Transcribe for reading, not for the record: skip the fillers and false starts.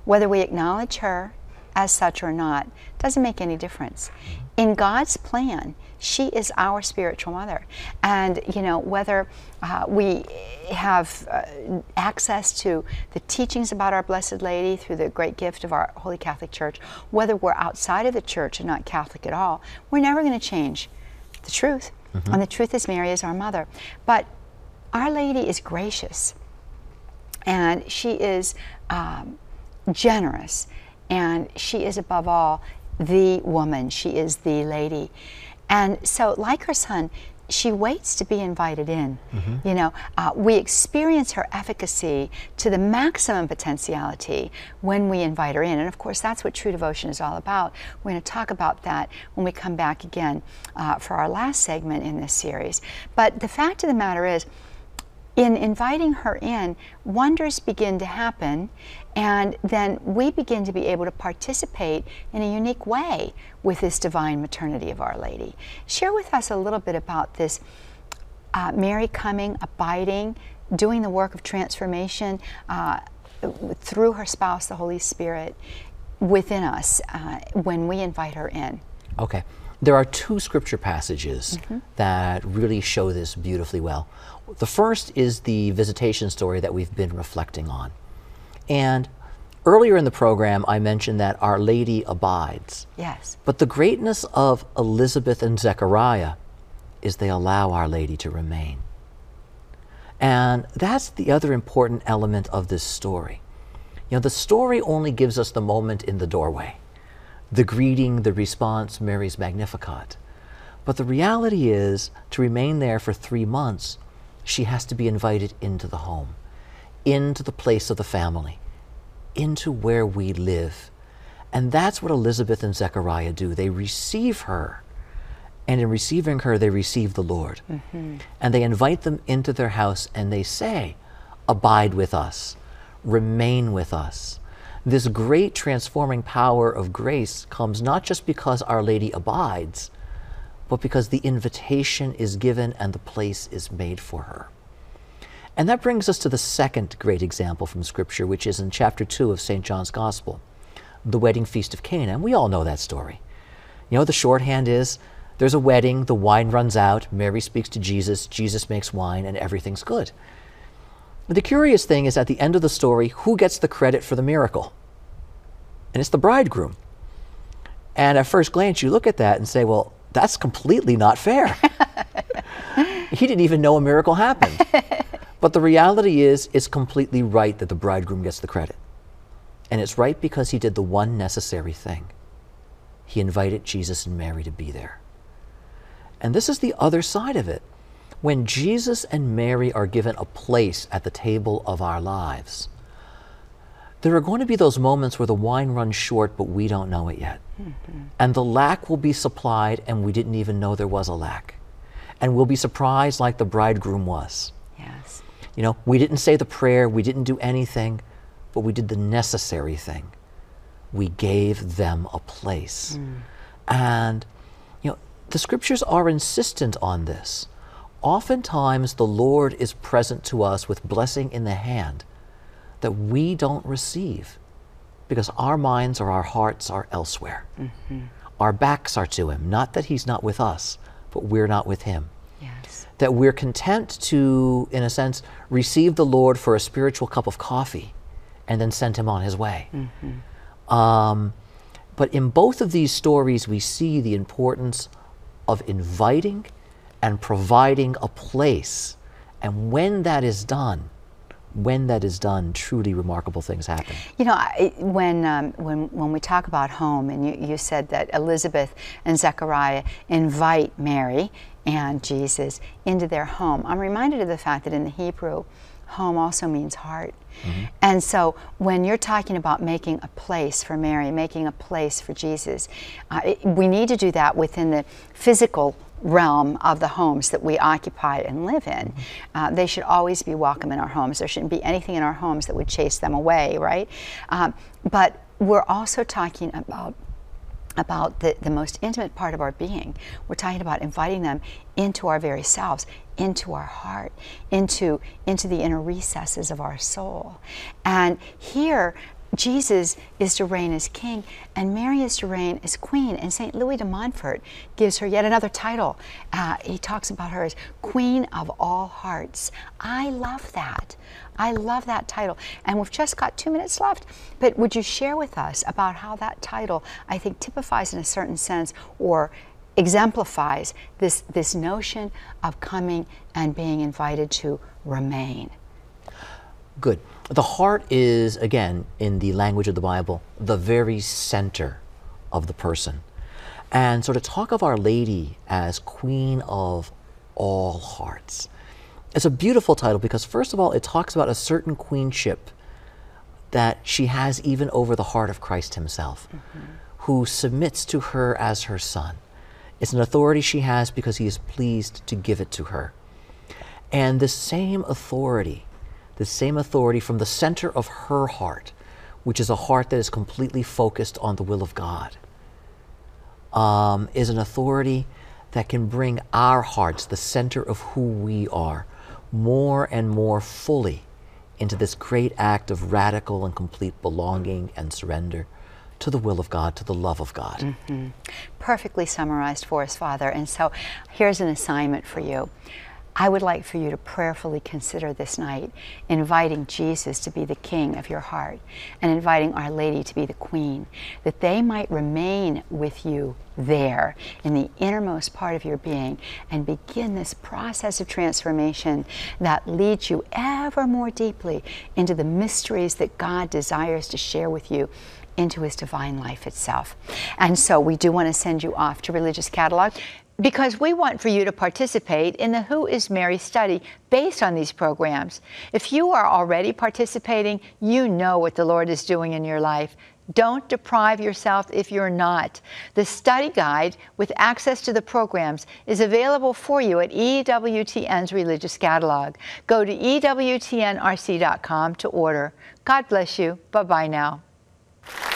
Whether we acknowledge her as such or not doesn't make any difference. In God's plan, she is our spiritual mother. And, you know, whether we have access to the teachings about our Blessed Lady through the great gift of our Holy Catholic Church, whether we're outside of the Church and not Catholic at all, we're never going to change the truth. And the truth is Mary is our mother. But Our Lady is gracious, and she is generous, and she is above all the woman. She is the lady. And so, like her son, she waits to be invited in. You know, we experience her efficacy to the maximum potentiality when we invite her in. And of course, that's what true devotion is all about. We're going to talk about that when we come back again for our last segment in this series. But the fact of the matter is, in inviting her in, wonders begin to happen, and then we begin to be able to participate in a unique way with this divine maternity of Our Lady. Share with us a little bit about this Mary coming, abiding, doing the work of transformation through her spouse, the Holy Spirit, within us when we invite her in. Okay. There are two scripture passages that really show this beautifully well. The first is the visitation story that we've been reflecting on. And earlier in the program, I mentioned that Our Lady abides. Yes. But the greatness of Elizabeth and Zechariah is they allow Our Lady to remain. And that's the other important element of this story. You know, the story only gives us the moment in the doorway. The greeting, the response, Mary's Magnificat. But the reality is, to remain there for 3 months, she has to be invited into the home, into the place of the family, into where we live. And that's what Elizabeth and Zechariah do. They receive her, and in receiving her, they receive the Lord. And they invite them into their house, and they say, abide with us, remain with us. This great transforming power of grace comes not just because Our Lady abides, but because the invitation is given and the place is made for her. And that brings us to the second great example from Scripture, which is in chapter 2 of St. John's Gospel, the wedding feast of Cana. And we all know that story. You know, the shorthand is, there's a wedding, the wine runs out, Mary speaks to Jesus, Jesus makes wine, and everything's good. But the curious thing is, at the end of the story, who gets the credit for the miracle? And it's the bridegroom. And at first glance, you look at that and say, well, that's completely not fair. He didn't even know a miracle happened. But the reality is, it's completely right that the bridegroom gets the credit. And it's right because he did the one necessary thing. He invited Jesus and Mary to be there. And this is the other side of it. When Jesus and Mary are given a place at the table of our lives, there are going to be those moments where the wine runs short, but we don't know it yet. And the lack will be supplied, and we didn't even know there was a lack. And we'll be surprised like the bridegroom was. Yes. You know, we didn't say the prayer, we didn't do anything, but we did the necessary thing. We gave them a place. And, you know, the Scriptures are insistent on this. Oftentimes, the Lord is present to us with blessing in the hand that we don't receive because our minds or our hearts are elsewhere. Our backs are to Him. Not that He's not with us, but we're not with Him. Yes. That we're content to, in a sense, receive the Lord for a spiritual cup of coffee and then send Him on His way. But in both of these stories, we see the importance of inviting and providing a place. And when that is done, truly remarkable things happen. You know, when we talk about home, and you said that Elizabeth and Zechariah invite Mary and Jesus into their home, I'm reminded of the fact that in the Hebrew, home also means heart. And so when you're talking about making a place for Mary, making a place for Jesus, we need to do that within the physical realm of the homes that we occupy and live in. They should always be welcome in our homes. There shouldn't be anything in our homes that would chase them away, right? But we're also talking about the most intimate part of our being. We're talking about inviting them into our very selves, into our heart, into the inner recesses of our soul. And here, Jesus is to reign as king, and Mary is to reign as queen. And St. Louis de Montfort gives her yet another title. He talks about her as Queen of All Hearts. I love that. I love that title. And we've just got 2 minutes left, but would you share with us about how that title, I think, typifies in a certain sense or exemplifies this notion of coming and being invited to remain? Good. The heart is, again, in the language of the Bible, the very center of the person. And so to talk of Our Lady as Queen of All Hearts, it's a beautiful title because, first of all, it talks about a certain queenship that she has even over the heart of Christ himself, who submits to her as her son. It's an authority she has because he is pleased to give it to her. And the same authority from the center of her heart, which is a heart that is completely focused on the will of God, is an authority that can bring our hearts, the center of who we are, more and more fully into this great act of radical and complete belonging and surrender to the will of God, to the love of God. Perfectly summarized for us, Father. And so here's an assignment for you. I would like for you to prayerfully consider this night inviting Jesus to be the king of your heart and inviting Our Lady to be the queen, that they might remain with you there in the innermost part of your being and begin this process of transformation that leads you ever more deeply into the mysteries that God desires to share with you, into his divine life itself. And so we do want to send you off to Religious Catalog, because we want for you to participate in the Who is Mary study based on these programs. If you are already participating, you know what the Lord is doing in your life. Don't deprive yourself if you're not. The study guide with access to the programs is available for you at EWTN's Religious Catalog. Go to EWTNRC.com to order. God bless you. Bye-bye now.